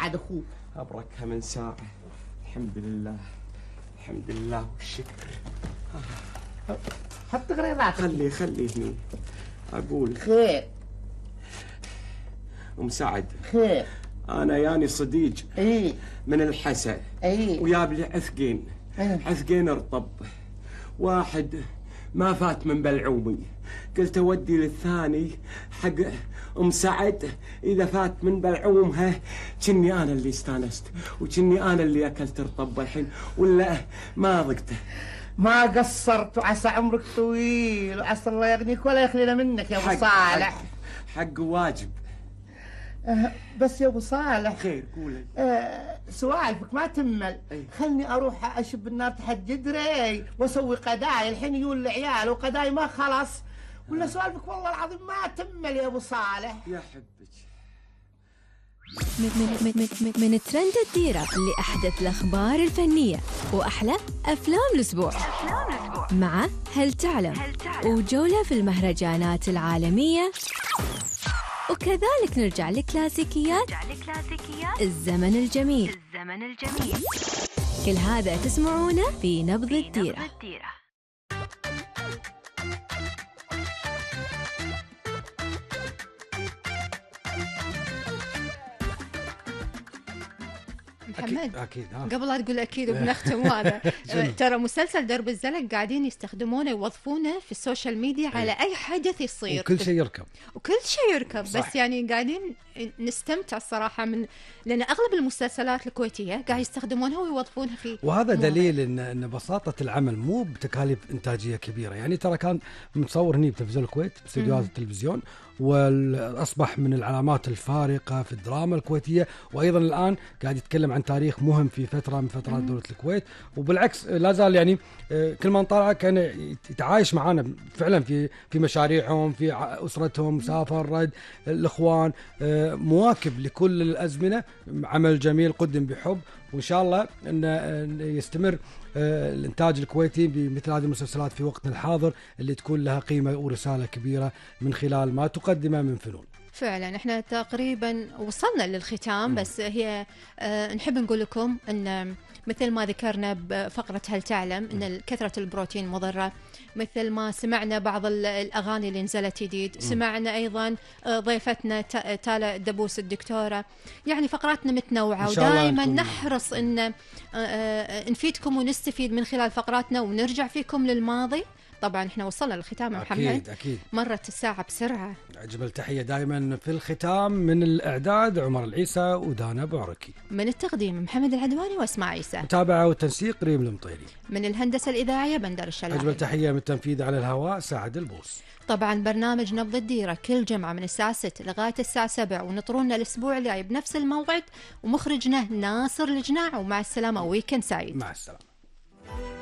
عاد اخوك؟ ابركها من ساعة. الحمد لله الحمد لله والشكر. حط غريراتك. خلي هني اقول. خير ام سعد. خير. انا ياني صديق من الحسا وياب لي عثقين. عثقين رطب، واحد ما فات من بلعومي، قلت اودي للثاني حق ام سعد اذا فات من بلعومها. كني انا اللي استانست وكني انا اللي اكلت رطب الحين، ولا ما ضقته. ما قصرت وعسى عمرك طويل وعسى الله يغنيك ولا يخلينا منك يا ابو صالح. حق واجب. بس يا ابو صالح. خير قولي. سوالفك ما تمل. خلني اروح اشب النار تحت جدري واسوي قداي. الحين يقول العيال وقداي ما خلص. ولا سوالفك والله العظيم ما تمل يا ابو صالح. يا حبك. من ترند الديرة لأحدث الأخبار الفنية وأحلى أفلام الأسبوع مع هل تعلم وجولة في المهرجانات العالمية، وكذلك نرجع لكلاسيكيات الزمن الجميل. كل هذا تسمعونه في نبض الديرة. محمد أكيد قبل لا تقول أكيد وبنختم هذا ترى مسلسل درب الزلق قاعدين يستخدمونه يوظفونه في السوشيال ميديا على أي حدث يصير، وكل شيء يركب صح. بس يعني قاعدين نستمتع الصراحة لأن أغلب المسلسلات الكويتية قاعد يستخدمونها ويوظفونها فيه، وهذا دليل إن بساطة العمل مو بتكاليف إنتاجية كبيرة. يعني ترى كان متصور هني بتلفزيون الكويت باستديوهات التلفزيون، وأصبح من العلامات الفارقة في الدراما الكويتية، وأيضا الآن قاعد يتكلم عن تاريخ مهم في فترة من فترات دولة الكويت. وبالعكس لا زال يعني كل من طلع كان يتعايش معنا فعلا في مشاريعهم، في أسرتهم، سافر رد الإخوان، مواكب لكل الأزمنة. عمل جميل قدم بحب، وإن شاء الله أن يستمر الإنتاج الكويتي بمثل هذه المسلسلات في وقتنا الحاضر اللي تكون لها قيمة ورسالة كبيرة من خلال ما تقدمه من فنون. فعلا احنا تقريبا وصلنا للختام. بس هي نحب نقول لكم ان مثل ما ذكرنا بفقرة هل تعلم ان كثرة البروتين مضرة، مثل ما سمعنا بعض الأغاني اللي نزلت جديد، سمعنا أيضا ضيفتنا تالا دبوس الدكتورة. يعني فقراتنا متنوعة ودائما نحرص ان نفيدكم ونستفيد من خلال فقراتنا ونرجع فيكم للماضي. طبعا احنا وصلنا للختام محمد. أكيد مرت الساعة بسرعة. أجمل تحية دائما في الختام من الإعداد عمر العيسى ودانا بعركي، من التقديم محمد العدواني واسماء عيسى، متابعة والتنسيق ريم المطيري، من الهندسة الإذاعية بندر الشلاحي. أجمل تحية من التنفيذ على الهواء سعد البوس. طبعا برنامج نبض الديرة كل جمعة من الساعة 6 لغاية الساعة 7، ونطرونا الأسبوع الجاي بنفس الموعد. ومخرجنا ناصر الجناع، ومع السلامة ويكند سعيد. مع السلامة.